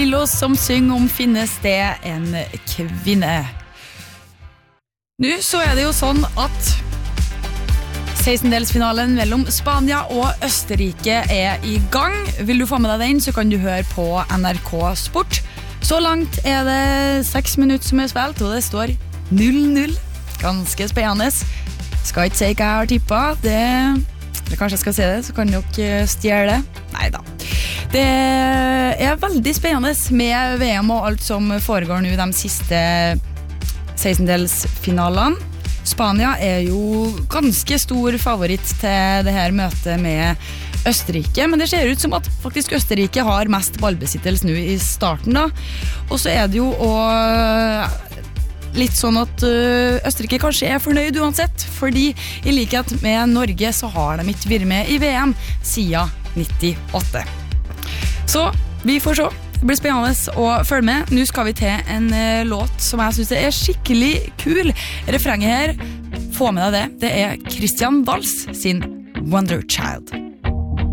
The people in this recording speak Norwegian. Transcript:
Lillos som synger om finnes det en kvinne. Nå så det jo sånn at 16-delsfinalen mellom Spania og Østerrike i gang. Vil du få med deg den, så kan du høre på NRK Sport. Så langt det 6 minutter som spilt, og det står 0-0. Ganske spennende. Skal ikke si hva jeg har tippet. Eller kanskje jeg skal se det, så kan dere stjele det. Neida. Det veldig spennende med VM og alt som foregår nå de siste 16-delsfinalene. Spania jo ganske stor favoritt til det her møtet med Østerrike, men det ser ut som at faktisk Østerrike har mest ballbesittelse nå i starten da. Og så det jo litt sånn at Østerrike kanskje fornøyd uansett, fordi i likhet med Norge så har de ikke vært med i VM siden 98. Så vi får se. Det blir spennende å følge med. Nå skal vi til en låt som jeg synes skikkelig kul. Refrenget her, få med deg det. Det Christian Waltz sin Wonder Child.